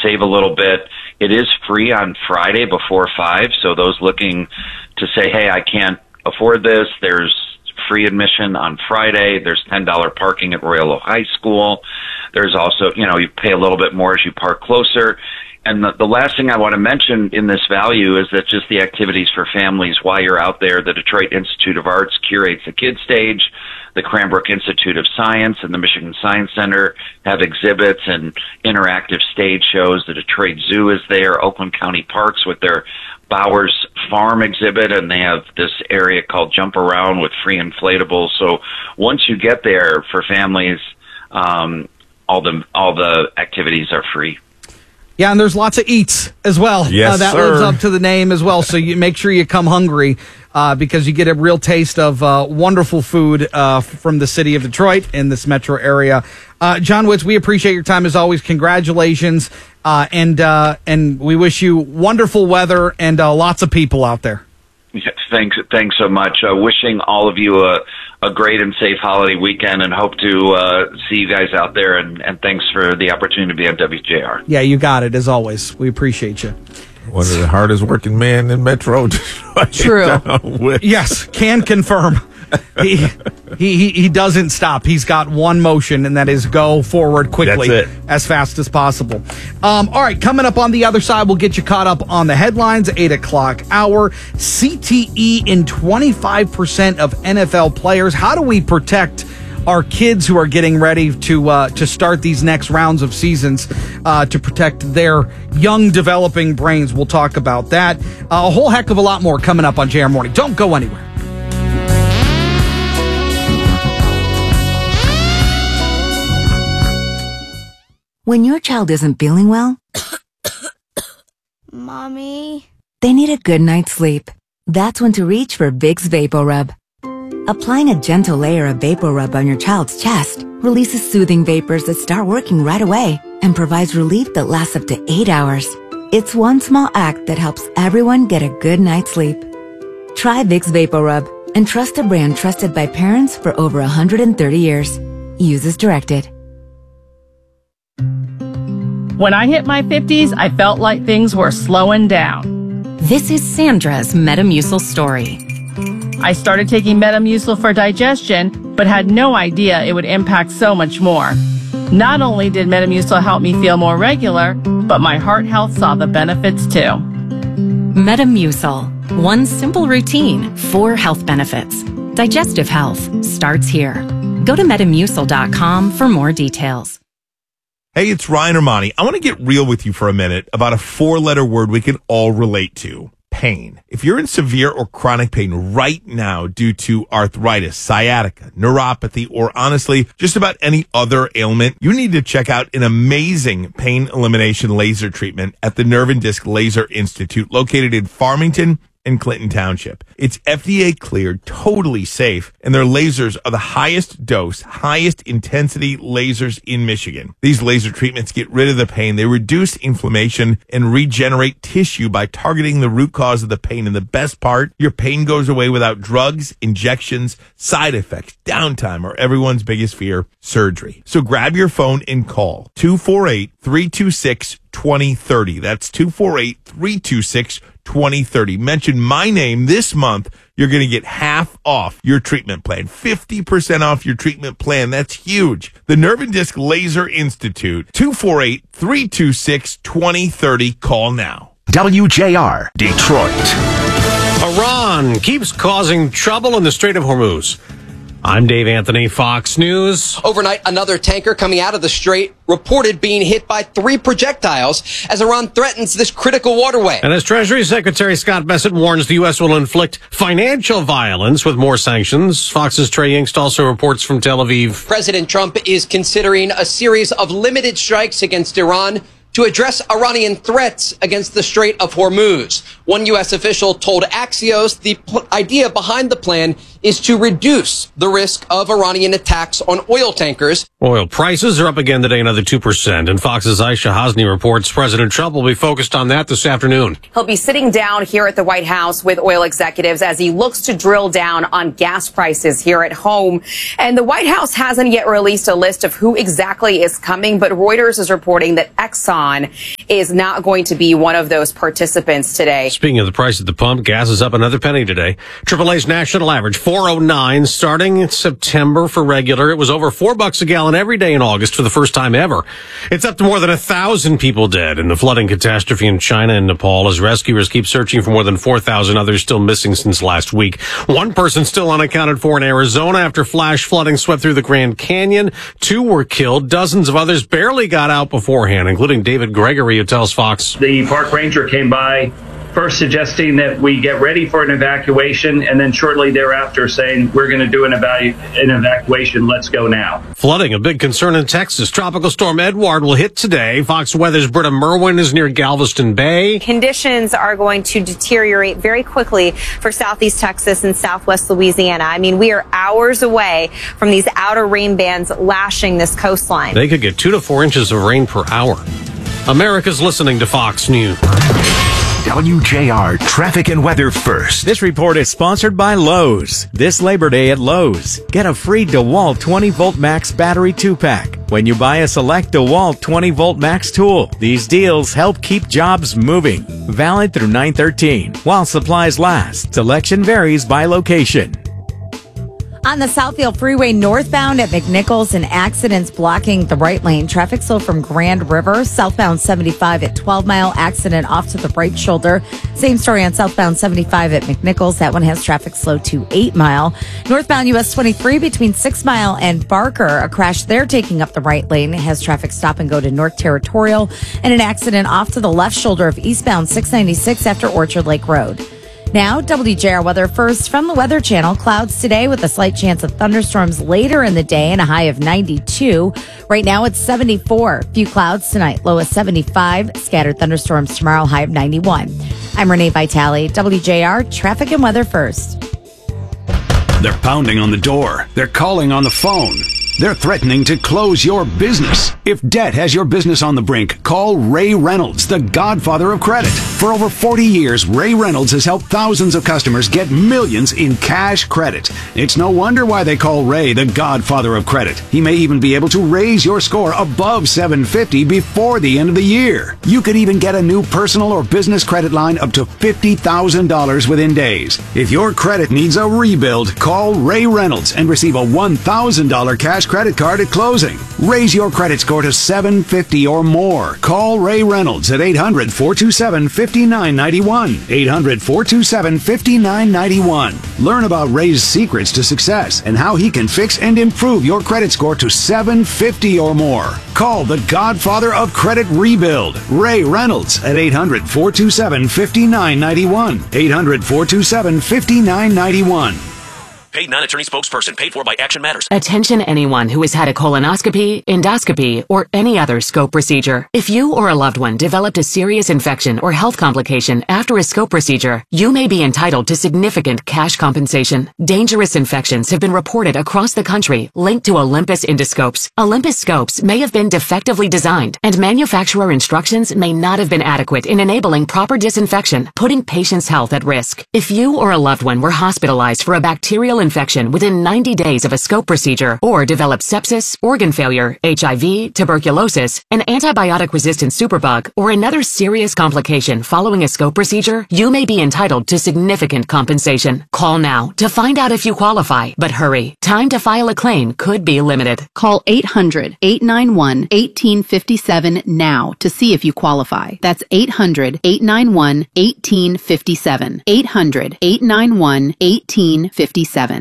save a little bit. It is free on Friday before 5, so those looking to say, hey, I can't afford this, there's free admission on Friday. There's $10 parking at Royal Oak High School. There's also, you pay a little bit more as you park closer. And the last thing I want to mention in this value is that just the activities for families while you're out there. The Detroit Institute of Arts curates the Kids Stage. The Cranbrook Institute of Science and the Michigan Science Center have exhibits and interactive stage shows. The Detroit Zoo is there. Oakland County Parks with their Bowers Farm exhibit, and they have this area called Jump Around with free inflatables. So once you get there for families, all the activities are free. Yeah, and there's lots of eats as well. Yes, that sir. lives up to the name as well. So you make sure you come hungry because you get a real taste of wonderful food from the city of Detroit in this metro area. John Witz, we appreciate your time as always. Congratulations, and we wish you wonderful weather and lots of people out there. Yeah, thanks so much. Wishing all of you a great and safe holiday weekend, and hope to see you guys out there. And thanks for the opportunity to be on WJR. Yeah, you got it, as always. We appreciate you. One of the hardest working men in Metro Detroit. True. Yes, can confirm. He doesn't stop. He's got one motion, and that is go forward quickly. That's it. As fast as possible. All right, coming up on the other side, we'll get you caught up on the headlines, 8 o'clock hour. CTE in 25% of NFL players. How do we protect our kids who are getting ready to start these next rounds of seasons to protect their young developing brains? We'll talk about that. A whole heck of a lot more coming up on JR Morning. Don't go anywhere. When your child isn't feeling well, Mommy? They need a good night's sleep. That's when to reach for Vicks VapoRub. Applying a gentle layer of VapoRub on your child's chest releases soothing vapors that start working right away and provides relief that lasts up to 8 hours. It's one small act that helps everyone get a good night's sleep. Try Vicks VapoRub and trust a brand trusted by parents for over 130 years. Use as directed. When I hit my 50s, I felt like things were slowing down. This is Sandra's Metamucil story. I started taking Metamucil for digestion, but had no idea it would impact so much more. Not only did Metamucil help me feel more regular, but my heart health saw the benefits too. Metamucil. One simple routine, 4 health benefits. Digestive health starts here. Go to Metamucil.com for more details. Hey, it's Ryan Armani. I want to get real with you for a minute about a 4-letter word we can all relate to. Pain. If you're in severe or chronic pain right now due to arthritis, sciatica, neuropathy, or honestly, just about any other ailment, you need to check out an amazing pain elimination laser treatment at the Nerve and Disc Laser Institute located in Farmington in Clinton Township. It's FDA cleared, totally safe, and their lasers are the highest dose, highest intensity lasers in Michigan. These laser treatments get rid of the pain. They reduce inflammation and regenerate tissue by targeting the root cause of the pain. And the best part, your pain goes away without drugs, injections, side effects, downtime, or everyone's biggest fear, surgery. So grab your phone and call 248-326-2030. That's 248-326-2030. Mention my name this month. You're going to get half off your treatment plan. 50% off your treatment plan. That's huge. The Nerve and Disc Laser Institute. 248-326-2030. Call now. WJR, Detroit. Iran keeps causing trouble in the Strait of Hormuz. I'm Dave Anthony, Fox News. Overnight, another tanker coming out of the strait reported being hit by 3 projectiles as Iran threatens this critical waterway. And as Treasury Secretary Scott Bessent warns the U.S. will inflict financial violence with more sanctions, Fox's Trey Yingst also reports from Tel Aviv. President Trump is considering a series of limited strikes against Iran to address Iranian threats against the Strait of Hormuz. One U.S. official told Axios the idea behind the plan is to reduce the risk of Iranian attacks on oil tankers. Oil prices are up again today, another 2%. And Fox's Aisha Hasni reports President Trump will be focused on that this afternoon. He'll be sitting down here at the White House with oil executives as he looks to drill down on gas prices here at home. And the White House hasn't yet released a list of who exactly is coming, but Reuters is reporting that Exxon Iran is not going to be one of those participants today. Speaking of the price at the pump, gas is up another penny today. AAA's national average, $4.09, starting in September for regular. It was over $4 a gallon every day in August for the first time ever. It's up to more than 1,000 people dead in the flooding catastrophe in China and Nepal as rescuers keep searching for more than 4,000 others still missing since last week. One person still unaccounted for in Arizona after flash flooding swept through the Grand Canyon. 2 were killed. Dozens of others barely got out beforehand, including David Gregory, who tells Fox. The park ranger came by, first suggesting that we get ready for an evacuation, and then shortly thereafter saying, we're going to do an evacuation. Let's go now. Flooding, a big concern in Texas. Tropical storm Edward will hit today. Fox Weather's Britta Merwin is near Galveston Bay. Conditions are going to deteriorate very quickly for southeast Texas and southwest Louisiana. I mean, we are hours away from these outer rain bands lashing this coastline. They could get 2 to 4 inches of rain per hour. America's listening to Fox News. WJR Traffic and Weather First. This report is sponsored by Lowe's. This Labor Day at Lowe's, get a free DeWalt 20-volt max battery 2-pack when you buy a select DeWalt 20-volt max tool. These deals help keep jobs moving. Valid through 9/13 while supplies last. Selection varies by location. On the Southfield Freeway northbound at McNichols, an accident's blocking the right lane. Traffic slow from Grand River. Southbound 75 at 12 Mile. Accident off to the right shoulder. Same story on southbound 75 at McNichols. That one has traffic slow to 8 Mile. Northbound US 23 between 6 Mile and Barker. A crash there taking up the right lane. It has traffic stop and go to North Territorial. And an accident off to the left shoulder of eastbound 696 after Orchard Lake Road. Now, WJR weather first from the Weather Channel. Clouds today with a slight chance of thunderstorms later in the day and a high of 92. Right now it's 74. Few clouds tonight, low of 75. Scattered thunderstorms tomorrow, high of 91. I'm Renee Vitale, WJR Traffic and Weather First. They're pounding on the door. They're calling on the phone. They're threatening to close your business. If debt has your business on the brink, call Ray Reynolds, the godfather of credit. For over 40 years, Ray Reynolds has helped thousands of customers get millions in cash credit. It's no wonder why they call Ray the godfather of credit. He may even be able to raise your score above 750 before the end of the year. You could even get a new personal or business credit line up to $50,000 within days. If your credit needs a rebuild, call Ray Reynolds and receive a $1,000 cash credit card at closing. Raise your credit score to 750 or more. Call Ray Reynolds at 800-427-5991. 800-427-5991. Learn about Ray's secrets to success and how he can fix and improve your credit score to 750 or more. Call the godfather of credit rebuild, Ray Reynolds, at 800-427-5991. 800-427-5991. Paid non-attorney spokesperson paid for by Action Matters. Attention anyone who has had a colonoscopy, endoscopy, or any other scope procedure. If you or a loved one developed a serious infection or health complication after a scope procedure, you may be entitled to significant cash compensation. Dangerous infections have been reported across the country linked to Olympus endoscopes. Olympus scopes may have been defectively designed, and manufacturer instructions may not have been adequate in enabling proper disinfection, putting patients' health at risk. If you or a loved one were hospitalized for a bacterial infection within 90 days of a scope procedure or developed sepsis, organ failure, HIV, tuberculosis, an antibiotic-resistant superbug, or another serious complication following a scope procedure, you may be entitled to significant compensation. Call now to find out if you qualify, but hurry. Time to file a claim could be limited. Call 800-891-1857 now to see if you qualify. That's 800-891-1857. 800-891-1857.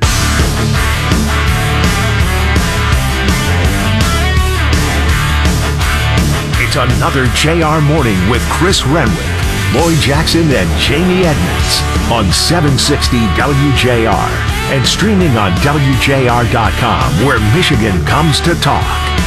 It's another JR Morning with Chris Renwick, Lloyd Jackson, and Jamie Edmonds on 760 WJR and streaming on WJR.com, where Michigan comes to talk.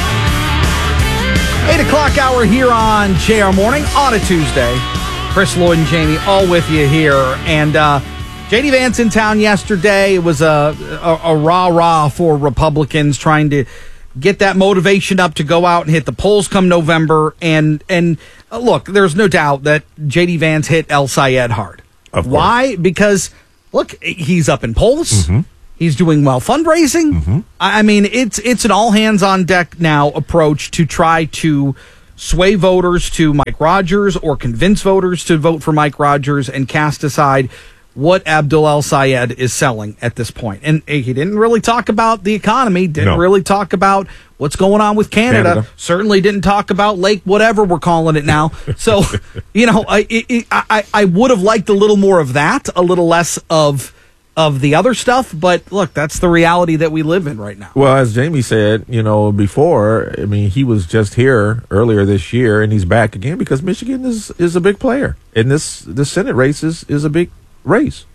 8 o'clock hour here on JR Morning on a Tuesday. Chris, Lloyd, and Jamie all with you here. And J.D. Vance in town yesterday. It was a rah-rah for Republicans trying to get that motivation up to go out and hit the polls come November. And look, there's no doubt that J.D. Vance hit El Sayed hard. Why? Because, look, he's up in polls. Mm-hmm. He's doing well fundraising. Mm-hmm. I mean, it's an all-hands-on-deck now approach to try to sway voters to Mike Rogers or convince voters to vote for Mike Rogers and cast aside what Abdul El-Sayed is selling at this point. And he didn't really talk about the economy, didn't really talk about what's going on with Canada. Certainly didn't talk about Lake whatever we're calling it now. So, I would have liked a little more of that, a little less of the other stuff. But look, that's the reality that we live in right now. Well, as Jamie said, before, I mean, he was just here earlier this year and he's back again because Michigan is a big player. And this Senate race is a big race.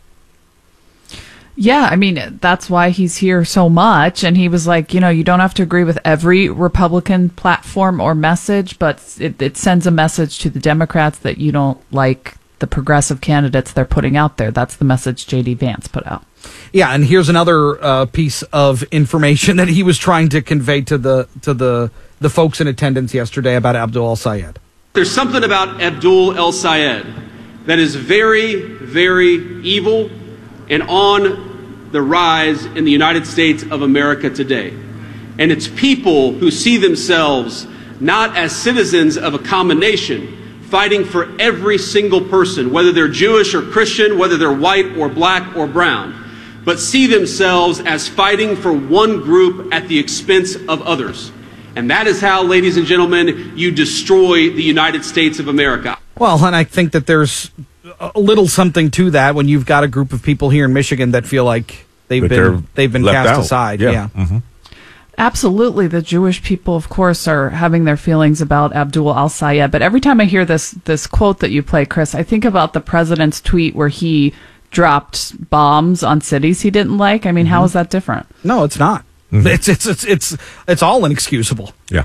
Yeah, I mean, that's why he's here so much. And he was like, you don't have to agree with every Republican platform or message, but it sends a message to the Democrats that you don't like the progressive candidates they're putting out there. That's the message J.D. Vance put out. Yeah, and here's another piece of information that he was trying to convey to the folks in attendance yesterday about Abdul El-Sayed. There's something about Abdul El-Sayed that is very, very evil and on the rise in the United States of America today. And it's people who see themselves not as citizens of a common nation, fighting for every single person, whether they're Jewish or Christian, whether they're white or black or brown, but see themselves as fighting for one group at the expense of others. And that is how, ladies and gentlemen, you destroy the United States of America. Well, and I think that there's a little something to that when you've got a group of people here in Michigan that feel like they've been cast aside. Yeah. Mm-hmm. Absolutely. The Jewish people, of course, are having their feelings about Abdul El-Sayed. But every time I hear this quote that you play, Chris, I think about the president's tweet where he dropped bombs on cities he didn't like. I mean, how is that different? No, it's not. Mm-hmm. It's all inexcusable. Yeah.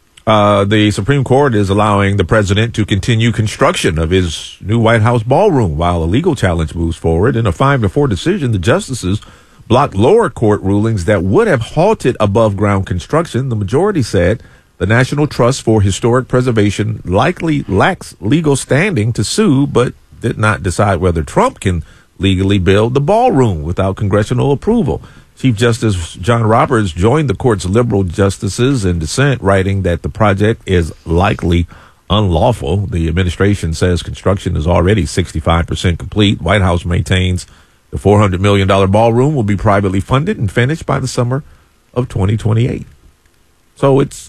The Supreme Court is allowing the president to continue construction of his new White House ballroom while a legal challenge moves forward. In a 5-4 decision, the justices blocked lower court rulings that would have halted above-ground construction. The majority said the National Trust for Historic Preservation likely lacks legal standing to sue, but did not decide whether Trump can legally build the ballroom without congressional approval. Chief Justice John Roberts joined the court's liberal justices in dissent, writing that the project is likely unlawful. The administration says construction is already 65% complete. White House maintains the $400 million ballroom will be privately funded and finished by the summer of 2028. So it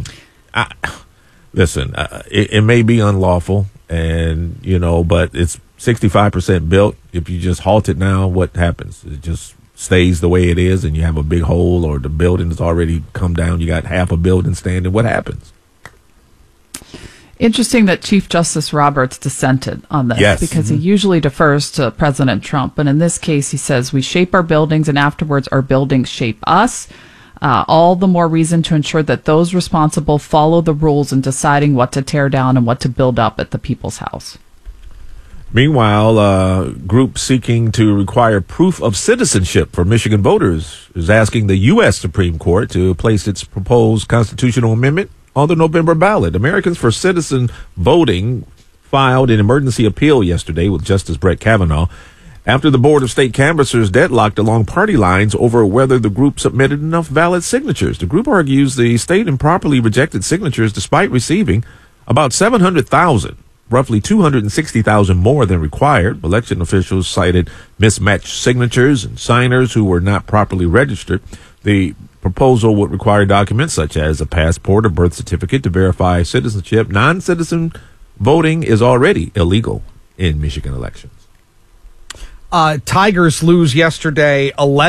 may be unlawful, and but it's 65% built. If you just halt it now, what happens? It just stays the way it is, and you have a big hole, or the building has already come down. You got half a building standing. What happens? Interesting that Chief Justice Roberts dissented on this, because he usually defers to President Trump. But in this case, he says, we shape our buildings and afterwards our buildings shape us. All the more reason to ensure that those responsible follow the rules in deciding what to tear down and what to build up at the People's House. Meanwhile, a group seeking to require proof of citizenship for Michigan voters is asking the U.S. Supreme Court to place its proposed constitutional amendment on the November ballot. Americans for Citizen Voting filed an emergency appeal yesterday with Justice Brett Kavanaugh after the Board of State Canvassers deadlocked along party lines over whether the group submitted enough valid signatures. The group argues the state improperly rejected signatures despite receiving about 700,000. Roughly 260,000 more than required. Election officials cited mismatched signatures and signers who were not properly registered. The proposal would require documents such as a passport or birth certificate to verify citizenship. Non-citizen voting is already illegal in Michigan elections. Tigers lose yesterday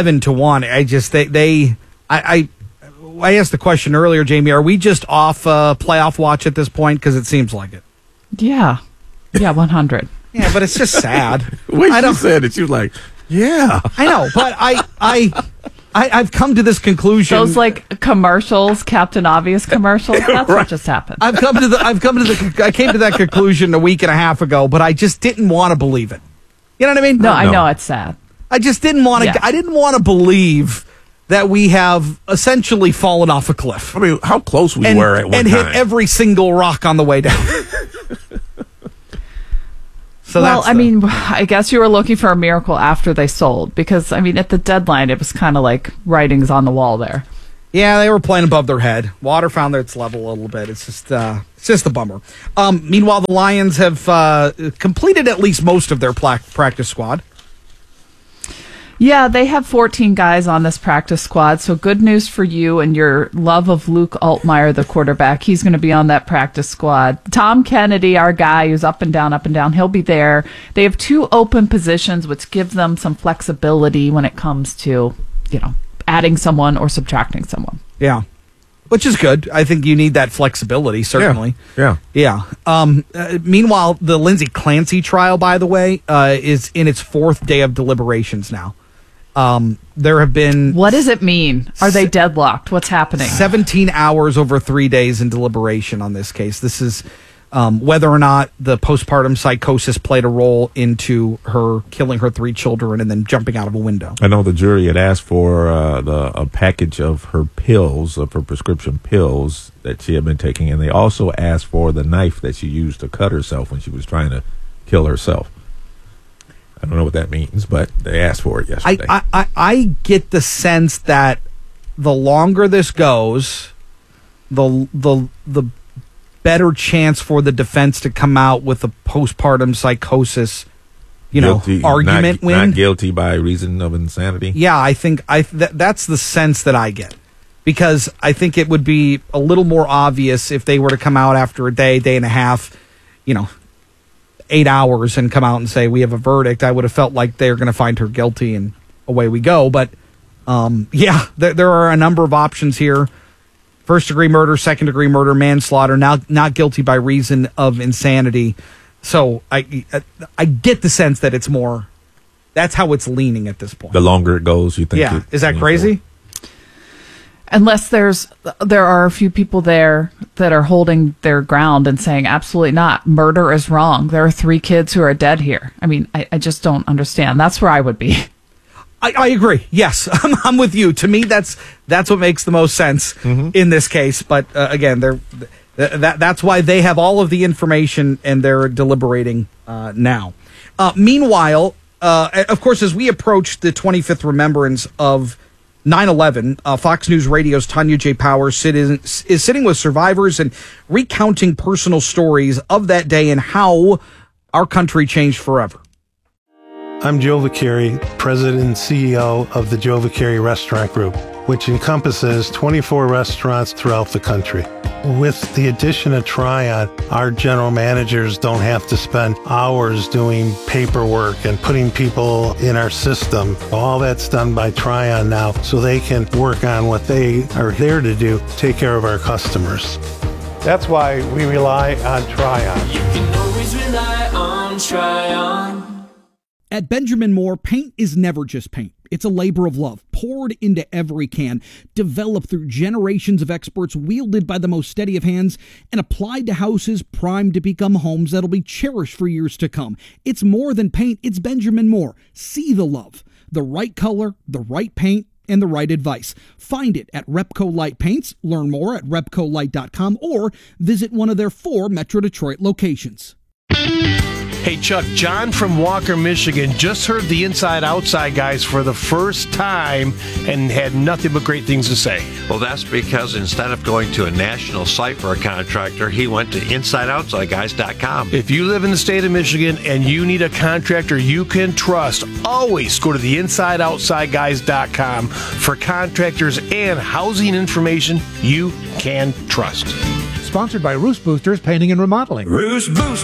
11-1. I asked the question earlier, Jamie, are we just off playoff watch at this point? Because it seems like it. Yeah, 100. Yeah, but it's just sad. When she said it, she was like, yeah. I know, but I've come to this conclusion. Those like commercials, Captain Obvious commercials, that's right. What just happened. I came to that conclusion a week and a half ago, but I just didn't want to believe it. You know what I mean? No, I know it's sad. I just didn't want to. Yeah. I didn't want to believe that we have essentially fallen off a cliff. I mean, how close we were at one time. And hit every single rock on the way down. I guess you were looking for a miracle after they sold, because, at the deadline, it was kind of like writings on the wall there. Yeah, they were playing above their head. Water found its level a little bit. It's It's just a bummer. Meanwhile, the Lions have completed at least most of their practice squad. Yeah, they have 14 guys on this practice squad, so good news for you and your love of Luke Altmaier, the quarterback. He's going to be on that practice squad. Tom Kennedy, our guy who's up and down, he'll be there. They have 2 open positions, which gives them some flexibility when it comes to, adding someone or subtracting someone. Yeah, which is good. I think you need that flexibility, certainly. Yeah. Meanwhile, the Lindsey Clancy trial, by the way, is in its 4th day of deliberations now. There have been... What does it mean? Are they deadlocked? What's happening? 17 hours over 3 days in deliberation on this case. This is whether or not the postpartum psychosis played a role into her killing her 3 children and then jumping out of a window. I know the jury had asked for a package of her pills, of her prescription pills that she had been taking, and they also asked for the knife that she used to cut herself when she was trying to kill herself. I don't know what that means, but they asked for it yesterday. I get the sense that the longer this goes, the better chance for the defense to come out with a postpartum psychosis, argument win. Not guilty by reason of insanity. Yeah, I think that's the sense that I get, because I think it would be a little more obvious if they were to come out after a day and a half, 8 hours and come out and say we have a verdict. I would have felt like they're going to find her guilty and away we go. But there are a number of options here: 1st-degree murder, 2nd-degree murder, manslaughter. Now not guilty by reason of insanity. So I get the sense that it's more. That's how it's leaning at this point. The longer it goes, you think? Yeah, is that crazy? Unless there are a few people there that are holding their ground and saying absolutely not, murder is wrong. There are 3 kids who are dead here. I mean, I just don't understand. That's where I would be. I agree. Yes, I'm with you. To me, that's what makes the most sense in this case. But again, that's why they have all of the information and they're deliberating now. Meanwhile, of course, as we approach the 25th remembrance of 9/11, Fox News Radio's Tanya J. Powers is sitting with survivors and recounting personal stories of that day and how our country changed forever. I'm Joe Vicari, President and CEO of the Joe Vicari Restaurant Group, which encompasses 24 restaurants throughout the country. With the addition of Tryon, our general managers don't have to spend hours doing paperwork and putting people in our system. All that's done by Tryon now, so they can work on what they are there to do, take care of our customers. That's why we rely on Tryon. You can always rely on Tryon. At Benjamin Moore, paint is never just paint. It's a labor of love, poured into every can, developed through generations of experts, wielded by the most steady of hands, and applied to houses primed to become homes that'll be cherished for years to come. It's more than paint, it's Benjamin Moore. See the love. The right color, the right paint, and the right advice. Find it at Repco Light Paints. Learn more at repcolight.com or visit one of their 4 Metro Detroit locations. Hey, Chuck, John from Walker, Michigan just heard the Inside Outside guys for the first time and had nothing but great things to say. Well, that's because instead of going to a national site for a contractor, he went to InsideOutsideGuys.com. If you live in the state of Michigan and you need a contractor you can trust, always go to the InsideOutsideGuys.com for contractors and housing information you can trust. Sponsored by Roost Boosters Painting and Remodeling. Roost Boosters.